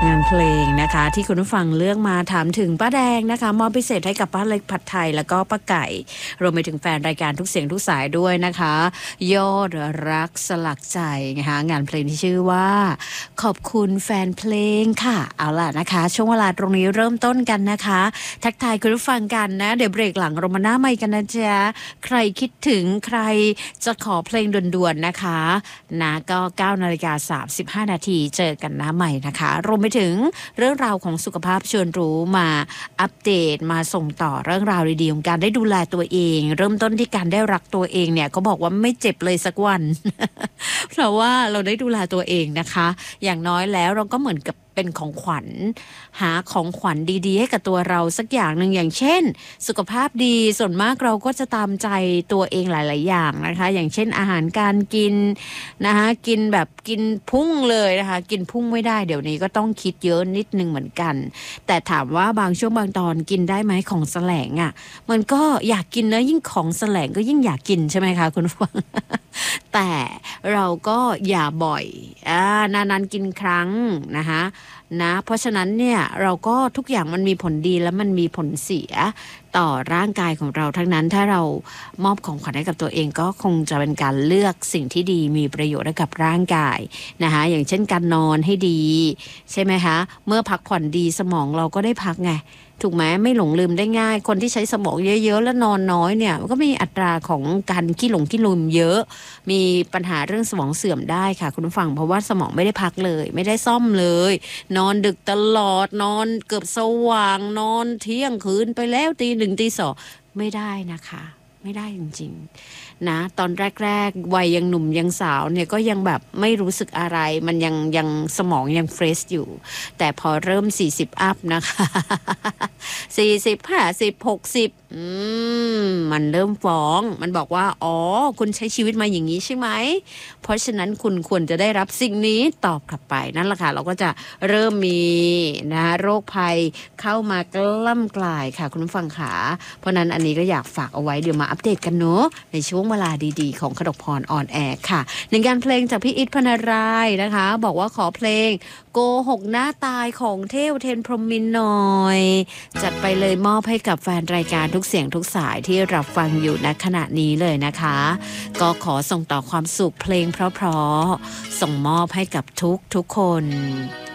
งานเพลงนะคะที่คุณผู้ฟังเลือกมาถามถึงป้าแดงนะคะมอบพิเศษให้กับป้าเล็กผัดไทยแล้วก็ป้าไก่รวมไปถึงแฟนรายการทุกเสียงทุกสายด้วยนะคะยอดรักสลักใจนะคะงานเพลงที่ชื่อว่าขอบคุณแฟนเพลงค่ะเอาล่ะนะคะช่วงเวลาตรงนี้เริ่มต้นกันนะคะทักทายคุณผู้ฟังกันนะเดี๋ยวเบรกหลังเรามาหน้าไมค์กันนะจ๊ะใครคิดถึงใครจะขอเพลงด่วนๆนะคะนะก็ 9:35 นาทีเจอกันหน้าใหม่นะคะรวมไปถึงเรื่องราวของสุขภาพชวนรู้มาอัปเดตมาส่งต่อเรื่องราวดีๆของการได้ดูแลตัวเองเริ่มต้นที่การได้รักตัวเองเนี่ยเขาบอกว่าไม่เจ็บเลยสักวัน เพราะว่าเราได้ดูแลตัวเองนะคะอย่างน้อยแล้วเราก็เหมือนกับเป็นของขวัญหาของขวัญดีๆให้กับตัวเราสักอย่างหนึ่งอย่างเช่นสุขภาพดีส่วนมากเราก็จะตามใจตัวเองหลายๆอย่างนะคะอย่างเช่นอาหารการกินนะคะกินแบบกินพุ่งเลยนะคะกินพุ่งไม่ได้เดี๋ยวนี้ก็ต้องคิดเยอะนิดนึงเหมือนกันแต่ถามว่าบางช่วงบางตอนกินได้ไหมของแสลงอ่ะมันก็อยากกินนะยิ่งของแสลงก็ยิ่งอยากกินใช่ไหมคะคุณผู้ฟัง แต่เราก็อย่าบ่อยนานๆกินครั้งนะคะนะเพราะฉะนั้นเนี่ยเราก็ทุกอย่างมันมีผลดีและมันมีผลเสียต่อร่างกายของเราทั้งนั้นถ้าเรามอบของขวัญให้กับตัวเองก็คงจะเป็นการเลือกสิ่งที่ดีมีประโยชน์ให้กับร่างกายนะคะอย่างเช่นการนอนให้ดีใช่ไหมคะเมื่อพักผ่อนดีสมองเราก็ได้พักไงถูกไหมไม่หลงลืมได้ง่ายคนที่ใช้สมองเยอะๆและนอนน้อยเนี่ยมันก็มีอัตราของการขี้หลงขี้ลืมเยอะมีปัญหาเรื่องสมองเสื่อมได้ค่ะคุณผู้ฟังเพราะว่าสมองไม่ได้พักเลยไม่ได้ซ่อมเลยนอนดึกตลอดนอนเกือบสว่างนอนเที่ยงคืนไปแล้วตี 1ตี 2ไม่ได้นะคะไม่ได้จริงๆนะตอนแรกๆวัยยังหนุ่มยังสาวเนี่ยก็ยังแบบไม่รู้สึกอะไรมันยังสมองยังเฟรชอยู่แต่พอเริ่ม40อัพนะคะ40 50 60มันเริ่มฟ้องมันบอกว่าอ๋อคุณใช้ชีวิตมาอย่างนี้ใช่ไหมเพราะฉะนั้นคุณควรจะได้รับสิ่งนี้ตอบกลับไปนั่นแหละค่ะเราก็จะเริ่มมีนะโรคภัยเข้ามากล้ำกลายค่ะคุณผู้ฟังค่ะเพราะนั้นอันนี้ก็อยากฝากเอาไว้เดี๋ยวมาอัปเดตกันเนาะในช่วงเวลาดีๆของขนกพรออนแอร์ค่ะในการเพลงจากพี่อิทพนารายนะคะบอกว่าขอเพลงโกหกหน้าตายของเทวเทนพรหมินทร์หน่อยจัดไปเลยมอบให้กับแฟนรายการทุกเสียงทุกสายที่รับฟังอยู่ณขณะนี้เลยนะคะก็ขอส่งต่อความสุขเพลงเพราะๆส่งมอบให้กับทุกคน